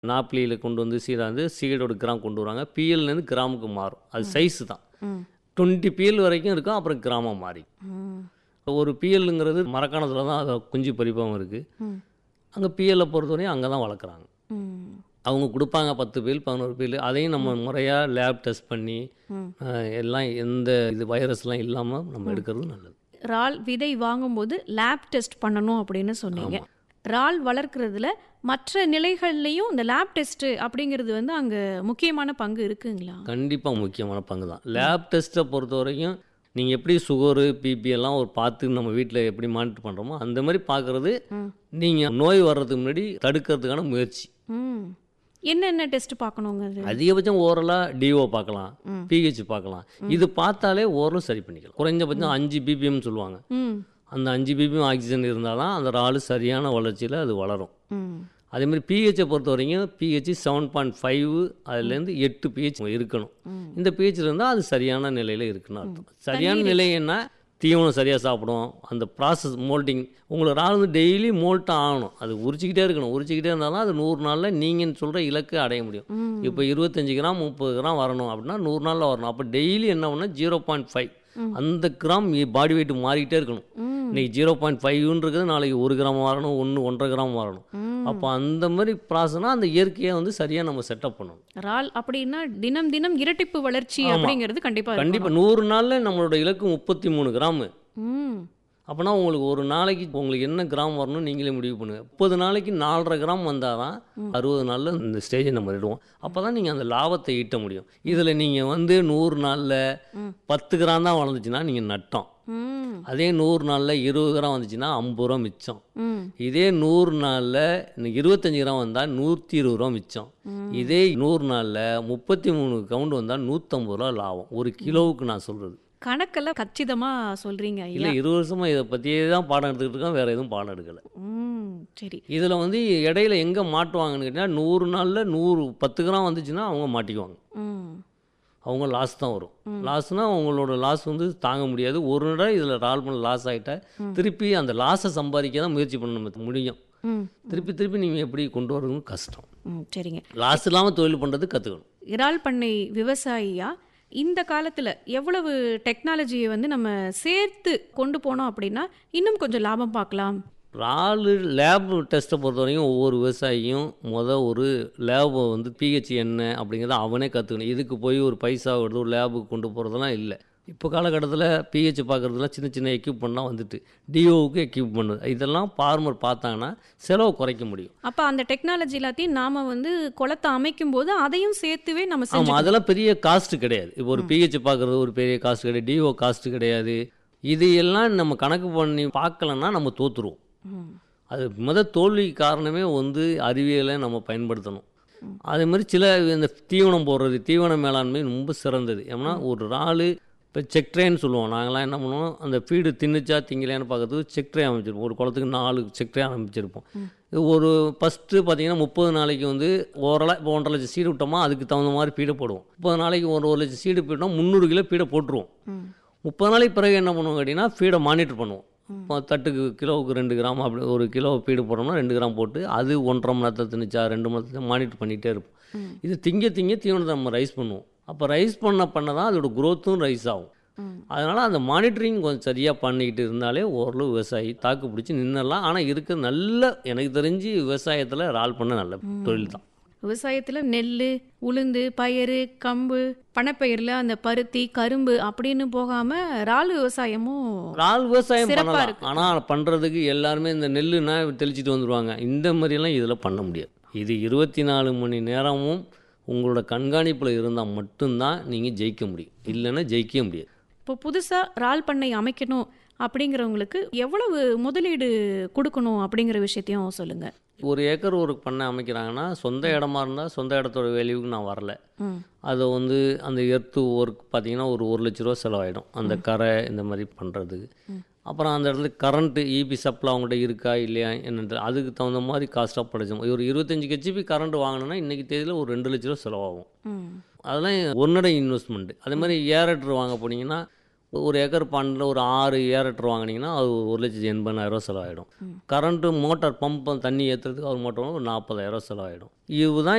நாப்ளியில் கொண்டு வந்து சீடோட கிராம் கொண்டு வருவாங்க. பிஎல்லேருந்து கிராமுக்கு மாறும். அது சைஸு தான். 20 பிஎல் வரைக்கும் இருக்கும். அப்புறம் கிராமம் மாறி ஒரு பிஎல்லுங்கிறது மரக்காணத்தில் தான் அதை குஞ்சு பறிப்பாகவும் இருக்குது. அங்கே பிஎல்லை பொறுத்தவரையும் அங்கே தான் வளர்க்குறாங்க. அவங்க கொடுப்பாங்க 10 பிஎல் 11 பிஎல். அதையும் நம்ம முறையாக லேப் டெஸ்ட் பண்ணி எல்லாம் எந்த வைரஸ்லாம் இல்லாமல் நம்ம எடுக்கிறது நல்லது. இறால் விதை வாங்கும்போது லேப் டெஸ்ட் பண்ணணும் அப்படின்னு சொன்னீங்க. இறால் வளர்க்குறதுல மற்ற நிலைகள்லையும் இந்த லேப் டெஸ்ட் அப்படிங்கிறது அங்கே முக்கியமான பங்கு இருக்குங்களா? கண்டிப்பாக முக்கியமான பங்கு தான். லேப் டெஸ்ட்டை பொறுத்த வரைக்கும் நீங்கள் எப்படி சுகரு பிபி எல்லாம் ஒரு பார்த்து நம்ம வீட்டில் எப்படி மானிட்டர் பண்ணுறோமோ அந்த மாதிரி பார்க்குறது நீங்கள் நோய் வர்றதுக்கு முன்னாடி தடுக்கிறதுக்கான முயற்சி. என்னென்ன டெஸ்ட் பார்க்கணுங்க? அதிகபட்சம் ஓரலாக டிஓ பார்க்கலாம், பிஹெச் பார்க்கலாம். இது பார்த்தாலே ஓரளவு சரி பண்ணிக்கலாம். குறைஞ்சபட்சம் 5 பிபிஎம் சொல்லுவாங்க. அந்த 5 பிபிஎம் ஆக்சிஜன் இருந்தால் தான் அந்த இறால் சரியான வளர்ச்சியில் அது வளரும். அதேமாதிரி பிஹெச்சை பொறுத்த வரைக்கும் பிஹெச் 7.5 அதுலேருந்து 8 பிஹெச் இருக்கணும். இந்த பிஹெச்சில் இருந்தால் அது சரியான நிலையில் இருக்குன்னு அர்த்தம். சரியான நிலை என்ன? தீவனம் சரியாக சாப்பிடும். அந்த ப்ராசஸ் மோல்டிங் உங்களுக்கு இறால் டெய்லி மோல்ட்டாக ஆகணும். அது உரிச்சிக்கிட்டே இருக்கணும். உரிச்சிக்கிட்டே இருந்தால் தான் அது 100 நாளில் நீங்கள் சொல்கிற இலக்கு அடைய முடியும். இப்போ 25 கிராம் 30 கிராம் வரணும் அப்படின்னா 100 நாளில் வரணும். அப்போ டெய்லி என்ன பண்ணால் 0.5 அந்த கிராம் பாடி வெயிட் மாறிக்கிட்டே இருக்கணும். இன்னைக்கு 0.5ன்றது நாளைக்கு 1 கிராம் வரணும், 1.5 கிராம் வரணும். அப்போ அந்த மாதிரி ப்ராசஸ்னால் அந்த இயற்கையை சரியாக நம்ம செட்டப் பண்ணணும். இறால் அப்படின்னா தினம் தினம் இரட்டிப்பு வளர்ச்சி அப்படிங்கிறது கண்டிப்பாக 100 நாளில் நம்மளோட இலக்கு 33 கிராம். அப்போனா உங்களுக்கு ஒரு நாளைக்கு உங்களுக்கு என்ன கிராம் வரணும்னு நீங்களே முடிவு பண்ணுங்கள். 30 நாளைக்கு 4.5 கிராம் வந்தால் தான் 60 நாளில் இந்த ஸ்டேஜை நம்ம இடுவோம். அப்போ தான் நீங்கள் அந்த லாபத்தை ஈட்ட முடியும். இதில் நீங்கள் 100 நாளில் 10 கிராம் தான் வளர்ந்துச்சுன்னா நீங்கள் நட்டம். அதே 100 நாளில் 20 கிராம் வந்துச்சுன்னா 50 ரூபா மிச்சம். இதே 100 நாளில் 25 கிராம் வந்தால் 120 ரூபா மிச்சம். இதே 100 நாளில் 33 கவுண்ட் வந்தால் 150 ரூபா லாபம். ஒரு கிலோவுக்கு நான் சொல்கிறது கணக்கெல்லாம் கச்சிதமாக சொல்கிறீங்க. இல்லை 20 வருஷமாக இதை பற்றியே தான் பாடம் எடுத்துக்கிட்டு இருக்கோம். வேறு எதுவும் பாடம் எடுக்கலை. சரி. இதில் இடையில எங்கே மாட்டுவாங்கன்னு கேட்டால் 100 நாளில் 10 கிராம் வந்துச்சுன்னா அவங்க மாட்டிக்குவாங்க. அவங்க லாஸ் தான் வரும். லாஸ்னால் அவங்களோட லாஸ் தாங்க முடியாது. ஒரு நேரம் இதில் இறால் பண்ண லாஸ் ஆகிட்டா திருப்பி அந்த லாஸை சம்பாதிக்க தான் முயற்சி பண்ண முடியும். திருப்பி நீங்கள் எப்படி கொண்டு வரதுன்னு கஷ்டம். சரிங்க. லாஸ் இல்லாமல் தொழில் பண்ணுறது கற்றுக்கணும். இறால் பண்ணை விவசாயியா இந்த காலத்தில் எவ்வளவு டெக்னாலஜியை நம்ம சேர்த்து கொண்டு போனோம் அப்படின்னா இன்னும் கொஞ்சம் லாபம் பார்க்கலாம்? இறால் லேப் டெஸ்ட்டை பொறுத்த வரைக்கும் ஒவ்வொரு விவசாயியும் ஒரு லேபை பிஹெச் என்ன அப்படிங்கிறத அவனே கற்றுக்கணும். இதுக்கு போய் ஒரு பைசா எடுத்து ஒரு லேபுக்கு கொண்டு போகிறதெல்லாம் இல்லை. இப்போ காலகட்டத்தில் பிஹெச் பார்க்குறதுலாம் சின்ன எக்யூப்மெண்ட்லாம் டிஓவுக்கு எக்யூப்மெண்ட் இதெல்லாம் ஃபார்மர் பார்த்தாங்கன்னா செலவு குறைக்க முடியும். அப்போ அந்த டெக்னாலஜி எல்லாத்தையும் நாம் குளத்தை அமைக்கும் போது அதையும் சேர்த்துவே நம்ம ஆமாம், அதெல்லாம் பெரிய காஸ்ட்டு கிடையாது. இப்போ ஒரு பிஹெச் பார்க்குறது ஒரு பெரிய காஸ்ட் கிடையாது, டிஓ காஸ்ட்டு கிடையாது. இது எல்லாம் நம்ம கணக்கு பண்ணி பார்க்கலன்னா நம்ம தோற்றுருவோம். அது தோல்வி காரணமே அறிவியலை நம்ம பயன்படுத்தணும். அதே மாதிரி சில இந்த தீவனம் போடுறது, தீவன மேலாண்மை ரொம்ப சிறந்தது. ஏன்னா ஒரு இறால் இப்போ செக் ட்ரேன்னு சொல்லுவோம். நாங்களாம் என்ன பண்ணுவோம், அந்த ஃபீடு தின்னுச்சா திங்கலையான்னு பார்க்கறதுக்கு செக் ட்ரே அமைச்சிருப்போம். ஒரு குளத்துக்கு 4 செக் ட்ரே அமைச்சிருப்போம். ஒரு ஃபஸ்ட்டு பார்த்தீங்கன்னா 30 நாளைக்கு ஓரளவு இப்போ 1.5 லட்சம் சீடு விட்டோமா அதுக்கு தகுந்த மாதிரி ஃபீடை போடுவோம். 30 நாளைக்கு 1 லட்சம் சீடு போட்டோம் 300 கிலோ ஃபீடை போட்டுருவோம். 30 நாளைக்கு பிறகு என்ன பண்ணுவோம் கேட்டிங்கன்னா ஃபீடை மானிட்டர் பண்ணுவோம். இப்போ தட்டுக்கு கிலோவுக்கு 2 கிராம் அப்படி ஒரு கிலோ ஃபீடு போட்டோம்னா 2 கிராம் போட்டு அது 1.5 மணி நேரத்தை திணிச்சா 2 மணி நேரத்தை மானிட்டர் பண்ணிகிட்டே இருப்போம். இது திங்க தீவனத்தை நம்ம ரைஸ் பண்ணுவோம். அப்போ ரைஸ் பண்ண தான் அதோட குரோத்தும் ரைஸ் ஆகும். அதனால் அந்த மானிட்டரிங் கொஞ்சம் சரியாக பண்ணிக்கிட்டு இருந்தாலே ஓரளவு விவசாயி தாக்கு பிடிச்சி நின்னலாம். ஆனால் எனக்கு தெரிஞ்சு விவசாயத்தில் இறால் பண்ண நல்ல தொழில் தான். விவசாயத்தில் நெல், உளுந்து, பயறு, கம்பு, பணப்பயிரில் அந்த பருத்தி, கரும்பு அப்படின்னு போகாமல் இறால் விவசாயம் பண்ணலாம். ஆனால் பண்ணுறதுக்கு எல்லாருமே இந்த நெல்லுனா தெளிச்சிட்டு வந்துடுவாங்க. இந்த மாதிரியெல்லாம் இதில் பண்ண முடியாது. இது 24 மணி நேரமும் உங்களோட கண்காணிப்பில் இருந்தால் மட்டும்தான் நீங்கள் ஜெயிக்க முடியும். இல்லைன்னா ஜெயிக்கவே முடியாது. இப்போ புதுசாக இறால் பண்ணை அமைக்கணும் அப்படிங்கிறவங்களுக்கு எவ்வளவு முதலீடு கொடுக்கணும் அப்படிங்கிற விஷயத்தையும் சொல்லுங்கள். 1 ஏக்கர் ஒரு பண்ணை அமைக்கிறாங்கன்னா சொந்த இடமா இருந்தால் சொந்த இடத்தோட வேல்யூக்கு நான் வரல. அதை அந்த எர்த்து ஒர்க் பார்த்தீங்கன்னா ஒரு 1 லட்ச ரூபா செலவாயிடும் அந்த கரை இந்த மாதிரி பண்ணுறதுக்கு. அப்புறம் அந்த இடத்துல கரண்ட்டு இபி சப்ளை அவங்கள்ட்ட இருக்கா இல்லையா என்னன்றது அதுக்கு தகுந்த மாதிரி காஸ்ட் ஆஃப் ப்ரொடக்ஷன். ஒரு 25 ஹெச்பி கரண்ட் வாங்கினோன்னா இன்றைக்கி தேதியில் ஒரு 2 லட்ச ரூபா செலவாகும். அதெல்லாம் ஒன்னடை இன்வெஸ்ட்மெண்ட்டு. அதே மாதிரி ஏரேட்டர் வாங்க போனீங்கன்னா ஒரு ஏக்கர் பண்ணல ஒரு 6 ஏரட்டர் வாங்கினீங்கன்னா அது 1,80,000 செலவாயிடும். கரண்ட்டு மோட்டார் பம்ப் தண்ணி ஏற்றுறதுக்கு அவர் மோட்டர் ஒரு 40,000 செலவாயிடும். இதுதான்